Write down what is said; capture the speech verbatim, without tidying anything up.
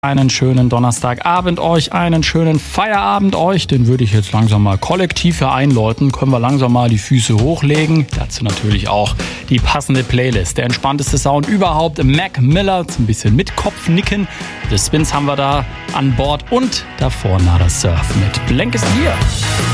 Einen schönen Donnerstagabend euch, einen schönen Feierabend euch. Den würde ich jetzt langsam mal kollektiv hier einläuten. Können wir langsam mal die Füße hochlegen. Dazu natürlich auch die passende Playlist. Der entspannteste Sound überhaupt. Mac Miller, ein bisschen mit Kopfnicken. The Spins haben wir da an Bord und davor Nada Surf mit Blank is Here.